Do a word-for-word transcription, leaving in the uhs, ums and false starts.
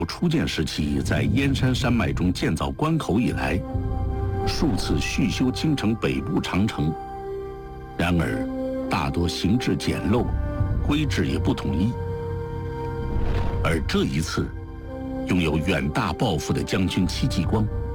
初建时期在燕山山脉中建造关口以来，数次续修京城北部长城，然而大多形制简陋，规制也不统一。而这一次，拥有远大抱负的将军戚继光